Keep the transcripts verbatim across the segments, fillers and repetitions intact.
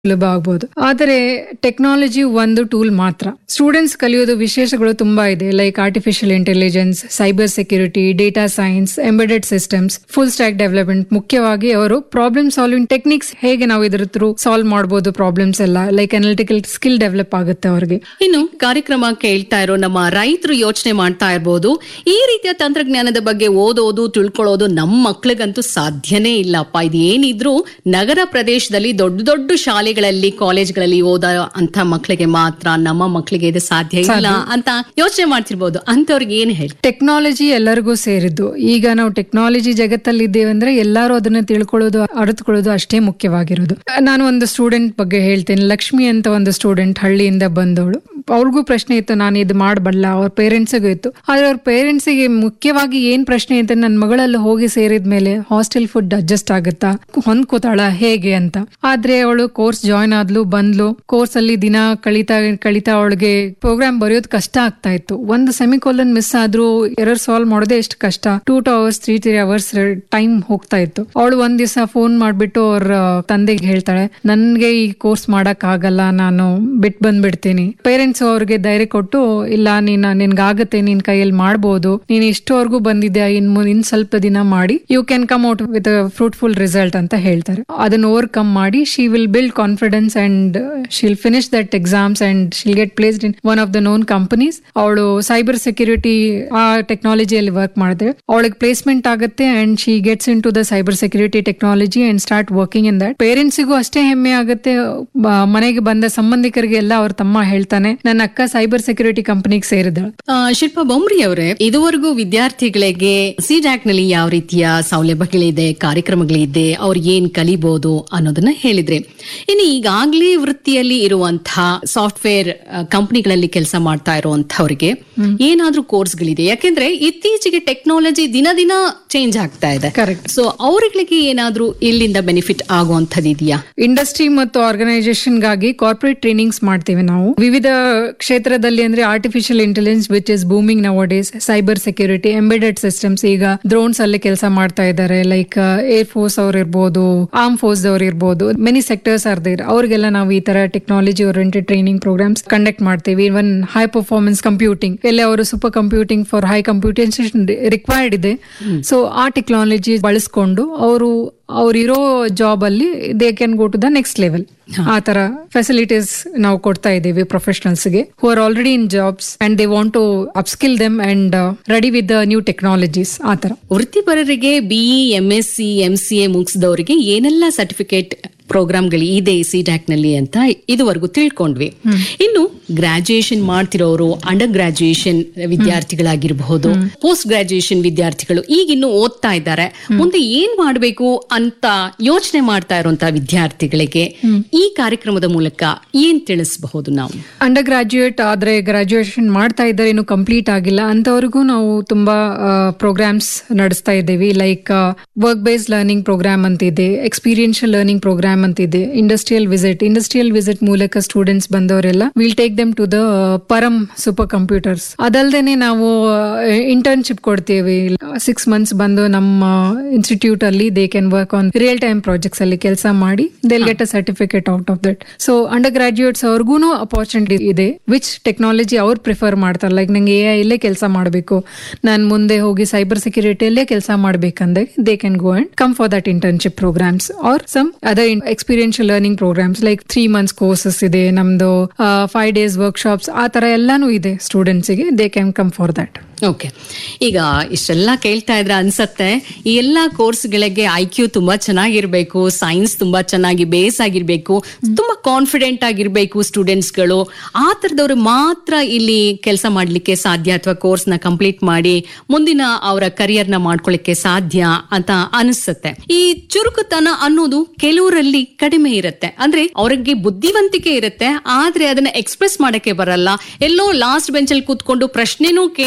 ಸುಲಭ ಆಗ್ಬೋದು. ಆದರೆ ಟೆಕ್ನಾಲಜಿ ಒಂದು ಟೂಲ್ ಮಾತ್ರ. ಸ್ಟೂಡೆಂಟ್ಸ್ ಕಲಿಯೋದು ವಿಶೇಷಗಳು ತುಂಬಾ ಇದೆ. Like artificial intelligence, cyber security, data science, embedded systems, full stack development. ಮುಖ್ಯವಾಗಿ ಅವರು ಪ್ರಾಬ್ಲಮ್ ಸಾಲ್ವಿಂಗ್ ಟೆಕ್ನಿಕ್ಸ್ ಹೇಗೆ ನಾವು ಇದ್ರ ಥ್ರೂ ಸಾಲ್ವ್ ಮಾಡಬಹುದು ಪ್ರಾಬ್ಲಮ್ಸ್ ಎಲ್ಲ, ಲೈಕ್ ಅನಾಲಿಟಿಕಲ್ ಸ್ಕಿಲ್ ಡೆವಲಪ್ ಆಗುತ್ತೆ ಅವ್ರಿಗೆ. ಇನ್ನು ಕಾರ್ಯಕ್ರಮ ಕೇಳ್ತಾ ಇರೋ ನಮ್ಮ ರೈತರು ಯೋಚನೆ ಮಾಡ್ತಾ ಇರಬಹುದು, ಈ ರೀತಿಯ ತಂತ್ರಜ್ಞಾನದ ಬಗ್ಗೆ ಓದೋದು ತಿಳ್ಕೊಳ್ಳೋದು ನಮ್ಮ ಮಕ್ಳಿಗಂತೂ ಸಾಧ್ಯನೇ ಇಲ್ಲಪ್ಪ. ಇದು ಏನಿದ್ರು ನಗರ ಪ್ರದೇಶದಲ್ಲಿ ದೊಡ್ಡ ದೊಡ್ಡ ಶಾಲೆಗಳಲ್ಲಿ ಕಾಲೇಜ್ಗಳಲ್ಲಿ ಓದ ಅಂತ ಮಕ್ಳಿಗೆ ಮಾತ್ರ, ನಮ್ಮ ಮಕ್ಳಿಗೆ ಇದು ಸಾಧ್ಯ ಇಲ್ಲ ಅಂತ ಯೋಚನೆ ಮಾಡ್ತಿರ್ಬೋದು. ಅಂತವ್ರಿಗೆ ಏನ್ ಹೇಳಿ? ಟೆಕ್ನಾಲಜಿ ಎಲ್ಲರಿಗೂ ಸೇರಿದ್ದು. ಈಗ ನಾವು ಟೆಕ್ನಾಲಜಿ ಜಗತ್ತಲ್ಲಿ ಇದ್ದೇವೆ ಅಂದ್ರೆ ಎಲ್ಲರೂ ಅದನ್ನ ತಿಳ್ಕೊಳ್ಳೋದು ಅರಿತುಕೊಳ್ಳೋದು ಅಷ್ಟೇ ಮುಖ್ಯವಾಗಿರೋದು. ನಾನು ಒಂದು ಸ್ಟೂಡೆಂಟ್ ಬಗ್ಗೆ ಹೇಳ್ತೇನೆ. ಲಕ್ಷ್ಮಿ ಅಂತ ಒಂದು ಸ್ಟೂಡೆಂಟ್ ಹಳ್ಳಿಯಿಂದ ಬಂದವಳು. ಅವ್ರಿಗೂ ಪ್ರಶ್ನೆ ಇತ್ತು, ನಾನು ಇದು ಮಾಡಬಲ್ಲ. ಅವ್ರ ಪೇರೆಂಟ್ಸ್ಗೂ ಇತ್ತು. ಆದ್ರೆ ಅವ್ರ ಪೇರೆಂಟ್ಸಿಗೆ ಮುಖ್ಯವಾಗಿ ಏನ್ ಪ್ರಶ್ನೆ ಇತ್ತು, ನನ್ನ ಮಗಳಲ್ಲಿ ಹೋಗಿ ಸೇರಿದ ಮೇಲೆ ಹಾಸ್ಟೆಲ್ ಫುಡ್ ಅಡ್ಜಸ್ಟ್ ಆಗುತ್ತಾ, ಹೊಂದ್ಕೋತಾಳ ಹೇಗೆ ಅಂತ. ಆದ್ರೆ ಅವಳು ಕೋರ್ಸ್ ಜಾಯ್ನ್ ಆದ್ಲು, ಬಂದ್ಲು. ಕೋರ್ಸ್ ಅಲ್ಲಿ ದಿನ ಕಳಿತಾ ಕಳಿತಾ ಅವಳಿಗೆ ಪ್ರೋಗ್ರಾಮ್ ಬರೆಯೋದು ಕಷ್ಟ ಆಗ್ತಾ ಇತ್ತು. ಒಂದು ಸೆಮಿಕೋಲನ್ ಮಿಸ್ ಆದ್ರೂ ಎರರ್ ಸಾಲ್ವ್ ಮಾಡೋದೇ ಎಷ್ಟು ಕಷ್ಟ. Two two hours three three hours time ಹೋಗ್ತಾ ಇತ್ತು. ಅವಳು ಒಂದ್ ದಿವಸ ಫೋನ್ ಮಾಡ್ಬಿಟ್ಟು ಅವ್ರ ತಂದೆಗೆ ಹೇಳ್ತಾಳೆ, ನನ್ಗೆ ಈ ಕೋರ್ಸ್ ಮಾಡಕ್ ಆಗಲ್ಲ, ನಾನು ಬಿಟ್ ಬಂದ್ಬಿಡ್ತೀನಿ. ಪೇರೆಂಟ್ಸ್ ಅವ್ರಿಗೆ ಧೈರ್ಯ ಕೊಟ್ಟು, ಇಲ್ಲ ನೀನ್ ನಿನ್ಗಾಗತ್ತೆ, ನಿನ್ ಕೈಯಲ್ಲಿ ಮಾಡ್ಬೋದು, ನೀನ್ ಇಷ್ಟವರೆಗೂ ಬಂದಿದ್ಯಾ, ಇನ್ ಇನ್ ಸ್ವಲ್ಪ ದಿನ ಮಾಡಿ you can come out with fruitful result ಅಂತ ಹೇಳ್ತಾರೆ. ಅದನ್ನ ಓವರ್ಕಮ್ ಮಾಡಿ she will build confidence and she'll finish that exams and she'll get placed in one of the non companies. ಅವಳು ಸೈಬರ್ ಸೆಕ್ಯೂರಿಟಿ ಆ ಟೆಕ್ನಾಲಜಿಯಲ್ಲಿ ವರ್ಕ್ ಮಾಡಿದ್ರೆ ಅವಳಿಗೆ ಪ್ಲೇಸ್ಮೆಂಟ್ ಆಗುತ್ತೆ and she gets in to the cyber security technology and start working in that. ಪೇರೆಂಟ್ಸಿಗೂ ಅಷ್ಟೇ ಹೆಮ್ಮೆ ಆಗುತ್ತೆ. ಮನೆಗೆ ಬಂದ ಸಂಬಂಧಿಕರಿಗೆ ಎಲ್ಲ ಅವ್ರ ತಮ್ಮ ಹೇಳ್ತಾನೆ, ನನ್ನ ಅಕ್ಕ ಸೈಬರ್ ಸೆಕ್ಯೂರಿಟಿ ಕಂಪನಿಗೆ ಸೇರಿದಳು. ಶಿಲ್ಪಾ ಬೊಮ್ರಿ ಅವರೇ, ಇದುವರೆಗೂ ವಿದ್ಯಾರ್ಥಿಗಳಿಗೆ ಸಿಡ್ಯಾಕ್ ನಲ್ಲಿ ಯಾವ ರೀತಿಯ ಸೌಲಭ್ಯಗಳಿದೆ, ಕಾರ್ಯಕ್ರಮಗಳಿದೆ, ಅವ್ರಿಗೆ ಏನ್ ಕಲಿಬಹುದು ಅನ್ನೋದನ್ನ ಹೇಳಿದ್ರೆ, ಇನ್ನು ಈಗಾಗ್ಲೇ ವೃತ್ತಿಯಲ್ಲಿ ಇರುವಂತಹ ಸಾಫ್ಟ್ವೇರ್ ಕಂಪನಿಗಳಲ್ಲಿ ಕೆಲಸ ಮಾಡ್ತಾ ಇರುವಂತವ್ರಿಗೆ ಏನಾದ್ರೂ ಕೋರ್ಸ್ಗಳಿದೆ? ಯಾಕೆಂದ್ರೆ ಇತ್ತೀಚೆಗೆ ಟೆಕ್ನಾಲಜಿ ದಿನ ದಿನ ಚೇಂಜ್ ಆಗ್ತಾ ಇದೆ. ಕರೆಕ್ಟ್. ಸೊ ಅವ್ರಿಗೆ ಏನಾದ್ರೂ ಇಲ್ಲಿಂದ ಬೆನಿಫಿಟ್ ಆಗುವಂತದ್ದು ಇದೆಯಾ? ಇಂಡಸ್ಟ್ರಿ ಮತ್ತು ಆರ್ಗನೈಸೇಷನ್ ಗಾಗಿ ಕಾರ್ಪೊರೇಟ್ ಟ್ರೈನಿಂಗ್ಸ್ ಮಾಡ್ತೀವಿ ನಾವು ವಿವಿಧ ಕ್ಷೇತ್ರದಲ್ಲಿ. ಅಂದ್ರೆ artificial intelligence which is booming now days, cyber security, embedded systems. ಈಗ ಡ್ರೋನ್ಸ್ ಅಲ್ಲಿ ಕೆಲಸ ಮಾಡ್ತಾ ಇದ್ದಾರೆ. ಲೈಕ್ ಏರ್ ಫೋರ್ಸ್ ಅವ್ರು ಇರ್ಬೋದು, ಆರ್ಮ್ ಫೋರ್ಸ್ ಅವ್ರು ಇರ್ಬೋದು, ಮೆನಿ ಸೆಕ್ಟರ್ಸ್ ಆರ್ ದೇರ್. ಅವ್ರಿಗೆಲ್ಲ ನಾವು ಈ ತರ technology oriented training programmes conduct ಮಾಡ್ತೀವಿ. ಇವನ್ ಹೈ ಪರ್ಫಾರ್ಮೆನ್ಸ್ ಕಂಪ್ಯೂಟಿಂಗ್ ಎಲ್ಲ ಅವರು super computing for high computation required ಇದೆ. ಸೊ ಆ ಟೆಕ್ನಾಲಜಿ ಬಳಸ್ಕೊಂಡು ಅವರು ಅವ್ರಿರೋ ಜಾಬ್ ಅಲ್ಲಿ they can go to the next level. ಆ ತರ ಫೆಸಿಲಿಟೀಸ್ ನಾವು ಕೊಡ್ತಾ ಇದ್ದೀವಿ ಪ್ರೊಫೆಷನಲ್ಸ್ ಗೆ who are already in jobs and they want to upskill them and ready with the new technologies. ಆ ತರ ವೃತ್ತಿಪರರಿಗೆ ಬಿಇ, ಎಂಎಸ್ಸಿ, ಎಂಸಿಎ ಮುಗಿಸಿದವರಿಗೆ ಏನೆಲ್ಲ ಸರ್ಟಿಫಿಕೇಟ್ ಪ್ರೋಗ್ರಾಮ್ಗಳು ಇದೆ ಸಿಡ್ಯಾಕ್ ನಲ್ಲಿ ಅಂತ ಇದುವರೆಗೂ ತಿಳ್ಕೊಂಡ್ವಿ. ಇನ್ನು graduation ಮಾಡ್ತಿರೋರು, under graduation ವಿದ್ಯಾರ್ಥಿಗಳಾಗಿರಬಹುದು, post graduation ವಿದ್ಯಾರ್ಥಿಗಳು ಈಗಿನ್ನು ಓದ್ತಾ ಇದ್ದಾರೆ, ಮುಂದೆ ಏನ್ ಮಾಡಬೇಕು ಅಂತ ಯೋಚನೆ ಮಾಡ್ತಾ ಇರುವಂತಹ ವಿದ್ಯಾರ್ಥಿಗಳಿಗೆ ಈ ಕಾರ್ಯಕ್ರಮದ ಮೂಲಕ ಏನ್ ತಿಳಿಸಬಹುದು ನಾವು? ಅಂಡರ್ ಗ್ರಾಜುಯೇಟ್ ಆದ್ರೆ ಗ್ರಾಜುಯೇಷನ್ ಮಾಡ್ತಾ ಇದ್ದಾರೆ, ಇನ್ನು ಕಂಪ್ಲೀಟ್ ಆಗಿಲ್ಲ ಅಂತವ್ರಿಗೂ ನಾವು ತುಂಬಾ ಪ್ರೋಗ್ರಾಮ್ಸ್ ನಡೆಸ್ತಾ ಇದ್ದೇವೆ. Like work based learning program ಅಂತ ಇದೆ, ಎಕ್ಸ್ಪೀರಿಯನ್ಷಿಯಲ್ ಲರ್ನಿಂಗ್ ಪ್ರೋಗ್ರಾಮ್ ಅಂತಿದೆ, ಇಂಡಸ್ಟ್ರಿಯಲ್ ವಿಸಿಟ್. ಇಂಡಸ್ಟ್ರಿಯಲ್ ವಿಸಿಟ್ ಮೂಲಕ ಸ್ಟೂಡೆಂಟ್ಸ್ ಬಂದವರೆಲ್ಲ will take them to the Param super computers. ಅದಲ್ದೇನೆ ನಾವು ಇಂಟರ್ನ್ಶಿಪ್ ಕೊಡ್ತೀವಿ. ಸಿಕ್ಸ್ ಮಂತ್ಸ್ ಬಂದು ನಮ್ಮ ಇನ್ಸ್ಟಿಟ್ಯೂಟ್ ಅಲ್ಲಿ they can work on real time projects ಅಲ್ಲಿ ಕೆಲಸ ಮಾಡಿ they'll get a certificate out of that. So under graduates ಅವ್ರಿಗೂ ಅಪರ್ಚುನಿಟಿ ಇದೆ ವಿಚ್ ಟೆಕ್ನಾಲಜಿ ಅವ್ರು ಪ್ರಿಫರ್ ಮಾಡ್ತಾರೆ. ಲೈಕ್ ನಂಗೆ ಎ ಐ ಇಲ್ಲೇ ಕೆಲಸ ಮಾಡಬೇಕು, ನಾನು ಮುಂದೆ ಹೋಗಿ ಸೈಬರ್ ಸೆಕ್ಯೂರಿಟಿಯಲ್ಲೇ ಕೆಲಸ ಮಾಡ್ಬೇಕಂದ್ರೆ they can go and come for that internship programmes R some other experiential learning programmes. Like three months courses ಇದೆ ನಮ್ದು, ಫೈವ್ ಡೇಸ್ ವರ್ಕ್ಶಾಪ್ಸ್, ಆ ತರ ಎಲ್ಲಾನು ಇದೆ ಸ್ಟೂಡೆಂಟ್ಸ್ಗೆ. They can come for that. Okay, ಈಗ ಇಷ್ಟೆಲ್ಲ ಕೇಳ್ತಾ ಇದ್ರೆ ಅನ್ಸತ್ತೆ ಈ ಎಲ್ಲಾ ಕೋರ್ಸ್ಗಳಿಗೆ ಐ ಕ್ಯೂ ತುಂಬಾ ಚೆನ್ನಾಗಿರ್ಬೇಕು, ಸೈನ್ಸ್ ತುಂಬಾ ಚೆನ್ನಾಗಿ ಬೇಸ್ ಆಗಿರ್ಬೇಕು, ತುಂಬಾ ಕಾನ್ಫಿಡೆಂಟ್ ಆಗಿರ್ಬೇಕು ಸ್ಟೂಡೆಂಟ್ಸ್ಗಳು. ಆ ತರದವ್ರು ಮಾತ್ರ ಇಲ್ಲಿ ಕೆಲಸ ಮಾಡ್ಲಿಕ್ಕೆ ಸಾಧ್ಯ ಅಥವಾ ಕೋರ್ಸ್ ನ ಕಂಪ್ಲೀಟ್ ಮಾಡಿ ಮುಂದಿನ ಅವರ ಕರಿಯರ್ ನ ಮಾಡ್ಕೊಳ್ಳಿಕ್ಕೆ ಸಾಧ್ಯ ಅಂತ ಅನಿಸುತ್ತೆ. ಈ ಚುರುಕುತನ ಅನ್ನೋದು ಕೆಲವರಲ್ಲಿ ಕಡಿಮೆ ಇರುತ್ತೆ. ಅಂದ್ರೆ ಅವ್ರಿಗೆ ಬುದ್ಧಿವಂತಿಕೆ ಇರುತ್ತೆ, ಆದ್ರೆ ಅದನ್ನ ಎಕ್ಸ್ಪ್ರೆಸ್ ಮಾಡಕ್ಕೆ ಬರಲ್ಲ. ಎಲ್ಲೋ ಲಾಸ್ಟ್ ಬೆಂಚ್ ಅಲ್ಲಿ ಕೂತ್ಕೊಂಡು ಪ್ರಶ್ನೆನೂ ಕೇಳದೆ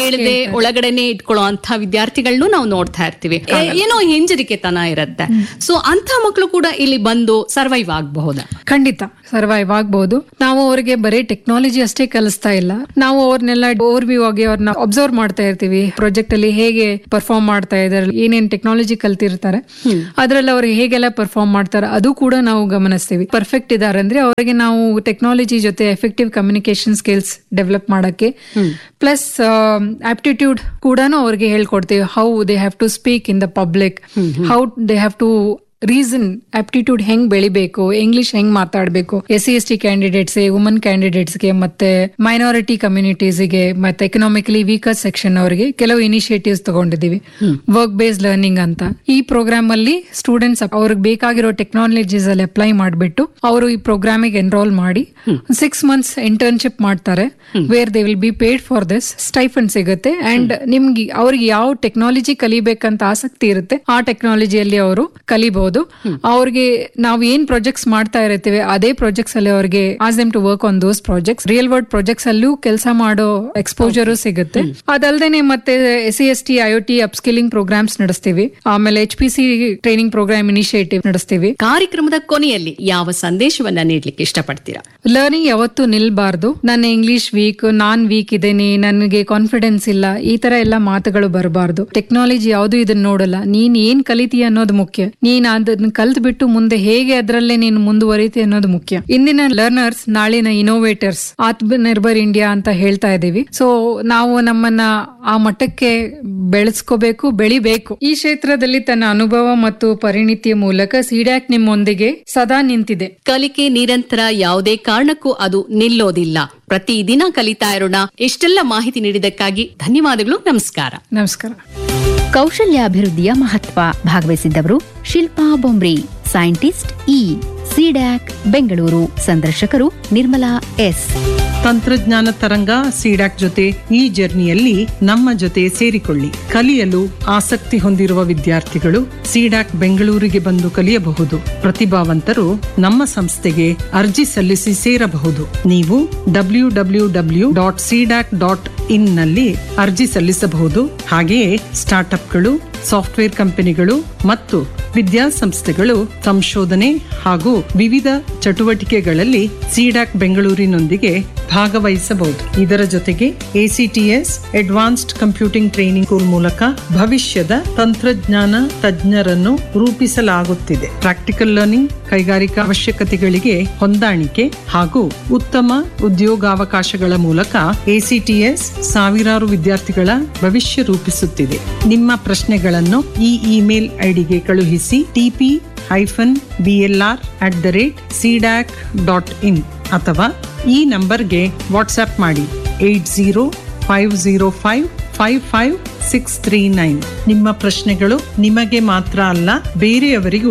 ಒಳಗಡೆನೆ ಇಟ್ಕೊಳ್ಳೋ ಅಂತ ವಿದ್ಯಾರ್ಥಿಗಳನ್ನೂ ನಾವು ನೋಡ್ತಾ ಇರ್ತೀವಿ. ಏನೋ ಹಿಂಜರಿಕೆತನ ಇರುತ್ತೆ. ಸೊ ಅಂತ ಮಕ್ಕಳು ಕೂಡ ಇಲ್ಲಿ ಬಂದು ಸರ್ವೈವ್ ಆಗಬಹುದಾ? ಖಂಡಿತ ಸರ್ವೈವ್ ಆಗಬಹುದು. ನಾವು ಅವರಿಗೆ ಬರೀ ಟೆಕ್ನಾಲಜಿ ಅಷ್ಟೇ ಕಲಿಸ್ತಾ ಇಲ್ಲ, ನಾವು ಅವ್ರನ್ನೆಲ್ಲ ಓವರ್ ವ್ಯೂ ಆಗಿ ಅವ್ರನ್ನ ಅಬ್ಸರ್ವ್ ಮಾಡ್ತಾ ಇರ್ತೀವಿ. ಪ್ರಾಜೆಕ್ಟ್ ಅಲ್ಲಿ ಹೇಗೆ ಪರ್ಫಾರ್ಮ್ ಮಾಡ್ತಾ ಇದಾರೆ, ಏನೇನ್ ಟೆಕ್ನಾಲಜಿ ಕಲ್ತಿರ್ತಾರೆ, ಅದ್ರಲ್ಲಿ ಅವ್ರಿಗೆ ಹೇಗೆಲ್ಲ ಪರ್ಫಾರ್ಮ್ ಮಾಡ್ತಾರೆ ಅದು ಕೂಡ ನಾವು ಗಮನಿಸ್ತೀವಿ. ಪರ್ಫೆಕ್ಟ್ ಇದಾರೆ ಅಂದ್ರೆ ಅವರಿಗೆ ನಾವು ಟೆಕ್ನಾಲಜಿ ಜೊತೆ ಎಫೆಕ್ಟಿವ್ ಕಮ್ಯುನಿಕೇಶನ್ ಸ್ಕಿಲ್ಸ್ ಡೆವಲಪ್ ಮಾಡಕ್ಕೆ, ಪ್ಲಸ್ ಆಪ್ಟಿಟ್ಯೂಡ್ ಕೂಡ ಅವ್ರಿಗೆ ಹೇಳ್ಕೊಡ್ತೀವಿ. How they have to speak in the public, how they have to reason, aptitude ಹೆಂಗ್ ಬೆಳಿಬೇಕು, ಇಂಗ್ಲಿಷ್ ಹೆಂಗ್ ಮಾತಾಡಬೇಕು, S C S T candidates, woman candidates ಗೆ, ಮತ್ತೆ ಮೈನಾರಿಟಿ ಕಮ್ಯುನಿಟೀಸ್ ಗೆ, ಮತ್ತೆ ಎಕನಾಮಿಕಲಿ ವೀಕರ್ ಸೆಕ್ಷನ್ ಅವರಿಗೆ ಕೆಲವು ಇನಿಷಿಯೇಟಿವ್ಸ್ ತಗೊಂಡಿದೀವಿ. ವರ್ಕ್ ಬೇಸ್ಡ್ ಲರ್ನಿಂಗ್ ಅಂತ ಈ ಪ್ರೋಗ್ರಾಮ್ ಅಲ್ಲಿ ಸ್ಟೂಡೆಂಟ್ಸ್ ಅವ್ರಿಗೆ ಬೇಕಾಗಿರೋ ಟೆಕ್ನಾಲಜೀಸ್ ಅಲ್ಲಿ ಅಪ್ಲೈ ಮಾಡಿಬಿಟ್ಟು ಅವರು ಈ ಪ್ರೋಗ್ರಾಮಿಗೆ ಎನ್ರೋಲ್ ಮಾಡಿ ಸಿಕ್ಸ್ ಮಂತ್ಸ್ ಇಂಟರ್ನ್ಶಿಪ್ ಮಾಡ್ತಾರೆ. Where they will be paid for this, stipend ಸಿಗುತ್ತೆ. ಅಂಡ್ ನಿಮ್ಗೆ ಅವ್ರಿಗೆ ಯಾವ ಟೆಕ್ನಾಲಜಿ ಕಲಿಬೇಕಂತ ಆಸಕ್ತಿ ಇರುತ್ತೆ ಆ ಟೆಕ್ನಾಲಜಿಯಲ್ಲಿ ಅವರು ಕಲಿಬಹುದು. ಅವ್ರಿಗೆ ನಾವು ಏನ್ ಪ್ರಾಜೆಕ್ಟ್ಸ್ ಮಾಡ್ತಾ ಇರ್ತೀವಿ ಅದೇ ಪ್ರಾಜೆಕ್ಟ್ಸ್ ಅಲ್ಲಿ ಅವ್ರಿಗೆ as them to work on those projects. Real world projects ಅಲ್ಲೂ ಕೆಲಸ ಮಾಡೋ ಎಕ್ಸ್ಪೋಜರ್ ಸಿಗುತ್ತೆ. ಅದಲ್ದೇನೆ ಮತ್ತೆ S C S T I O T upskilling programmes ನಡೆಸ್ತೀವಿ. ಆಮೇಲೆ H P C training programme initiative ನಡೆಸ್ತೀವಿ. ಕಾರ್ಯಕ್ರಮದ ಕೊನೆಯಲ್ಲಿ ಯಾವ ಸಂದೇಶವನ್ನ ನೀಡಲಿಕ್ಕೆ ಇಷ್ಟಪಡ್ತೀರಾ? ಲರ್ನಿಂಗ್ ಯಾವತ್ತೂ ನಿಲ್ಬಾರ್ದು. ನನ್ನ ಇಂಗ್ಲಿಷ್ ವೀಕ್, ನಾನ್ ವೀಕ್ ಇದ್ದೇನೆ, ನನಗೆ ಕಾನ್ಫಿಡೆನ್ಸ್ ಇಲ್ಲ, ಈ ತರ ಎಲ್ಲ ಮಾತುಗಳು ಬರಬಾರ್ದು. ಟೆಕ್ನಾಲಜಿ ಯಾವುದು ಇದನ್ನ ನೋಡಲ್ಲ, ನೀನ್ ಏನ್ ಕಲಿತೀಯ ಅನ್ನೋದು ಮುಖ್ಯ. ನೀನ್ ಅದನ್ನ ಕಲ್ತ್ ಬಿಟ್ಟು ಮುಂದೆ ಹೇಗೆ ಅದರಲ್ಲೇ ನೀನು ಮುಂದುವರಿತಿ ಅನ್ನೋದು ಮುಖ್ಯ. ಇಂದಿನ ಲರ್ನರ್ಸ್ ನಾಳಿನ ಇನೋವೇಟರ್ಸ್, ಆತ್ಮನಿರ್ಭರ್ ಇಂಡಿಯಾ ಅಂತ ಹೇಳ್ತಾ ಇದೀವಿ. ಸೊ ನಾವು ನಮ್ಮನ್ನ ಆ ಮಟ್ಟಕ್ಕೆ ಬೆಳೆಸ್ಕೋಬೇಕು, ಬೆಳಿಬೇಕು. ಈ ಕ್ಷೇತ್ರದಲ್ಲಿ ತನ್ನ ಅನುಭವ ಮತ್ತು ಪರಿಣಿತಿಯ ಮೂಲಕ ಸಿಡ್ಯಾಕ್ ನಿಮ್ಮೊಂದಿಗೆ ಸದಾ ನಿಂತಿದೆ. ಕಲಿಕೆ ನಿರಂತರ, ಯಾವುದೇ ಕಾರಣಕ್ಕೂ ಅದು ನಿಲ್ಲೋದಿಲ್ಲ. ಪ್ರತಿದಿನ ಕಲಿತಾ ಇರೋಣ. ಇಷ್ಟೆಲ್ಲ ಮಾಹಿತಿ ನೀಡಿದ್ದಕ್ಕಾಗಿ ಧನ್ಯವಾದಗಳು. ನಮಸ್ಕಾರ. ನಮಸ್ಕಾರ. ಕೌಶಲ್ಯಾಭಿವೃದ್ಧಿಯ ಮಹತ್ವ ಭಾಗವಹಿಸಿದ್ದವರು Shilpa Bombri, scientist E, CDAC Bengaluru. ಸಂದರ್ಶಕರು ನಿರ್ಮಲಾ ಎಸ್. ತಂತ್ರಜ್ಞಾನ ತರಂಗ ಸಿಡ್ಯಾಕ್ ಜೊತೆ ಈ ಜರ್ನಿಯಲ್ಲಿ ನಮ್ಮ ಜೊತೆ ಸೇರಿಕೊಳ್ಳಿ. ಕಲಿಯಲು ಆಸಕ್ತಿ ಹೊಂದಿರುವ ವಿದ್ಯಾರ್ಥಿಗಳು ಸಿಡ್ಯಾಕ್ ಬೆಂಗಳೂರಿಗೆ ಬಂದು ಕಲಿಯಬಹುದು. ಪ್ರತಿಭಾವಂತರು ನಮ್ಮ ಸಂಸ್ಥೆಗೆ ಅರ್ಜಿ ಸಲ್ಲಿಸಿ ಸೇರಬಹುದು. ನೀವು W W W dot CDAC dot in ನಲ್ಲಿ ಅರ್ಜಿ ಸಲ್ಲಿಸಬಹುದು. ಹಾಗೆಯೇ ಸ್ಟಾರ್ಟ್ಅಪ್ಗಳು, ಸಾಫ್ಟ್ವೇರ್ ಕಂಪನಿಗಳು ಮತ್ತು ವಿದ್ಯಾಸಂಸ್ಥೆಗಳು ಸಂಶೋಧನೆ ಹಾಗೂ ವಿವಿಧ ಚಟುವಟಿಕೆಗಳಲ್ಲಿ ಸಿಡ್ಯಾಕ್ ಬೆಂಗಳೂರಿನೊಂದಿಗೆ ಭಾಗವಹಿಸಬಹುದು. ಇದರ ಜೊತೆಗೆ ACTS advanced computing training school ಮೂಲಕ ಭವಿಷ್ಯದ ತಂತ್ರಜ್ಞಾನ ತಜ್ಞರನ್ನು ರೂಪಿಸಲಾಗುತ್ತಿದೆ. ಪ್ರಾಕ್ಟಿಕಲ್ ಲರ್ನಿಂಗ್, ಕೈಗಾರಿಕಾ ಅವಶ್ಯಕತೆಗಳಿಗೆ ಹೊಂದಾಣಿಕೆ ಹಾಗೂ ಉತ್ತಮ ಉದ್ಯೋಗಾವಕಾಶಗಳ ಮೂಲಕ ಎಸಿಟಿಎಸ್ ಸಾವಿರಾರು ವಿದ್ಯಾರ್ಥಿಗಳ ಭವಿಷ್ಯ ರೂಪಿಸುತ್ತಿದೆ. ನಿಮ್ಮ ಪ್ರಶ್ನೆಗಳನ್ನು ಈ ಇಮೇಲ್ ಐಡಿಗೆ ಕಳುಹಿಸಿ. TP hyphen BLR at the rate CDAC dot in ಅಥವಾ ಈ ನಂಬರ್ಗೆ ವಾಟ್ಸ್ಆಪ್ ಮಾಡಿ eight zero five zero five five five six three nine. ನಿಮ್ಮ ಪ್ರಶ್ನೆಗಳು ನಿಮಗೆ ಮಾತ್ರ ಅಲ್ಲ, ಬೇರೆಯವರಿಗೂ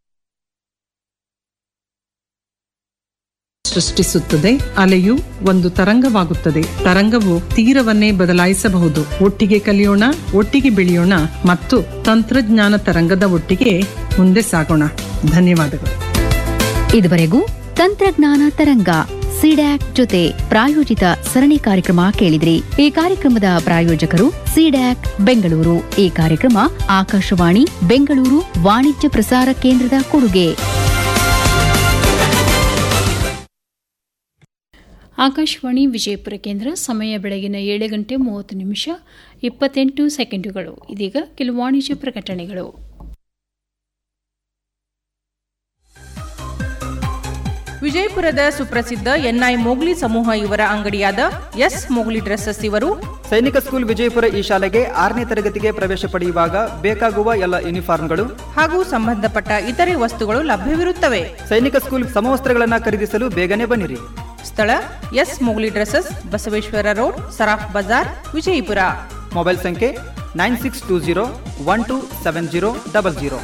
ಸೃಷ್ಟಿಸುತ್ತದೆ. ಅಲೆಯು ಒಂದು ತರಂಗವಾಗುತ್ತದೆ. ತರಂಗವು ತೀರವನ್ನೇ ಬದಲಾಯಿಸಬಹುದು. ಒಟ್ಟಿಗೆ ಕಲಿಯೋಣ, ಒಟ್ಟಿಗೆ ಬೆಳೆಯೋಣ ಮತ್ತು ತಂತ್ರಜ್ಞಾನ ತರಂಗದ ಒಟ್ಟಿಗೆ ಮುಂದೆ ಸಾಗೋಣ. ಧನ್ಯವಾದಗಳು. ಇದುವರೆಗೂ ತಂತ್ರಜ್ಞಾನ ತರಂಗ ಸಿಡ್ಯಾಕ್ ಜೊತೆ ಪ್ರಾಯೋಜಿತ ಸರಣಿ ಕಾರ್ಯಕ್ರಮ ಕೇಳಿದ್ರಿ. ಈ ಕಾರ್ಯಕ್ರಮದ ಪ್ರಾಯೋಜಕರು ಸಿಡ್ಯಾಕ್ ಬೆಂಗಳೂರು. ಈ ಕಾರ್ಯಕ್ರಮ ಆಕಾಶವಾಣಿ ಬೆಂಗಳೂರು ವಾಣಿಜ್ಯ ಪ್ರಸಾರ ಕೇಂದ್ರದ ಕೊಡುಗೆ. ಆಕಾಶವಾಣಿ ವಿಜಯಪುರ ಕೇಂದ್ರ. ಸಮಯ ಬೆಳಗಿನ ಏಳು ಗಂಟೆ ಮೂವತ್ತು ನಿಮಿಷ ಇಪ್ಪತ್ತೆಂಟು ಸೆಕೆಂಡುಗಳು. ಇದೀಗ ಕೆಲವು ವಾಣಿಜ್ಯ ಪ್ರಕಟಣೆಗಳು. ವಿಜಯಪುರದ ಸುಪ್ರಸಿದ್ಧ ಎನ್ಐ ಮೋಗ್ಲಿ ಸಮೂಹ ಇವರ ಅಂಗಡಿಯಾದ ಎಸ್ ಮೋಗ್ಲಿ ಡ್ರೆಸ್ಸಸ್ ಇವರು ಸೈನಿಕ ಸ್ಕೂಲ್ ವಿಜಯಪುರ ಈ ಶಾಲೆಗೆ ಆರನೇ ತರಗತಿಗೆ ಪ್ರವೇಶ ಪಡೆಯುವಾಗ ಬೇಕಾಗುವ ಎಲ್ಲ ಯೂನಿಫಾರ್ಮ್ಗಳು ಹಾಗೂ ಸಂಬಂಧಪಟ್ಟ ಇತರೆ ವಸ್ತುಗಳು ಲಭ್ಯವಿರುತ್ತವೆ. ಸೈನಿಕ ಸ್ಕೂಲ್ ಸಮವಸ್ತ್ರಗಳನ್ನು ಖರೀದಿಸಲು ಬೇಗನೆ ಬನ್ನಿರಿ. ಸ್ಥಳ S Mowgli dresses, Basaveshwara road, Saraf Bazaar, Vijayapura. Mobile ಸಂಖ್ಯೆ nine six two zero one two seven zero double zero.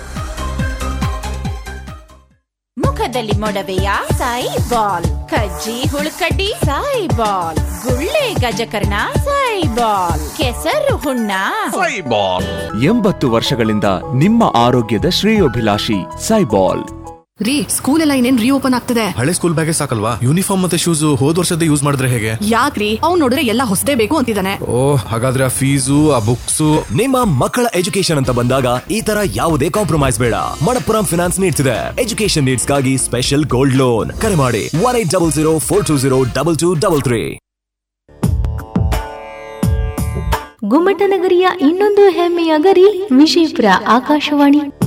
ಮುಖದಲ್ಲಿ ಮೊಡವೆಯ ಸಾಯಿ ಬಾಲ್, ಕಜ್ಜಿ ಹುಳುಕಡ್ಡಿ ಸಾಯಿ ಬಾಲ್, ಗುಳ್ಳೆ ಗಜಕರ್ಣ ಸಾಯಿ ಬಾಲ್, ಕೆಸರು ಹುಣ್ಣ ಸಾಯಿ ಬಾಲ್. ಎಂಬತ್ತು ವರ್ಷಗಳಿಂದ ನಿಮ್ಮ ಆರೋಗ್ಯದ ಶ್ರೇಯೋಭಿಲಾಷಿ ಸಾಯಿ ಬಾಲ್. ರೀ, ಸ್ಕೂಲ್ ಎಲ್ಲ ಇನ್ನೇನ್ ರೀಓಪನ್ ಆಗ್ತದೆ. ಹಳೆ ಸ್ಕೂಲ್ ಬ್ಯಾಗೇ ಸಾಕಲ್ವಾ? ಯೂನಿಫಾರ್ಮ್ ಮತ್ತೆ ಶೂಸ್ ಹೋದ್ ವರ್ಷದ ಯೂಸ್ ಮಾಡಿದ್ರೆ ಹೇಗೆ? ಯಾಕ್ರಿ, ಅವ್ನು ನೋಡಿದ್ರೆ ಎಲ್ಲ ಹೊಸದೇ ಬೇಕು ಅಂತಿದ್ದಾನೆ. ಓ, ಹಾಗಾದ್ರೆ ಆ ಫೀಸು ಆ ಬುಕ್ಸ್. ನಿಮ್ಮ ಮಕ್ಕಳ ಎಜುಕೇಶನ್ ಅಂತ ಬಂದಾಗ ಈ ತರ ಯಾವುದೇ ಕಾಂಪ್ರಮೈಸ್ ಬೇಡ. ಮಣಪ್ಪುರಂ ಫಿನಾನ್ಸ್ ನೀಡ್ತಿದೆ ಎಜುಕೇಶನ್ ನೀಡ್ಸ್ ಗಾಗಿ ಸ್ಪೆಷಲ್ ಗೋಲ್ಡ್ ಲೋನ್. ಕರೆ ಮಾಡಿ one eight double zero four two zero double two double three. ಗುಮ್ಮಟನಗರಿಯ ಇನ್ನೊಂದು ಹೆಮ್ಮೆಯ ಗರಿ ವಿಜಯಪುರ ಆಕಾಶವಾಣಿ.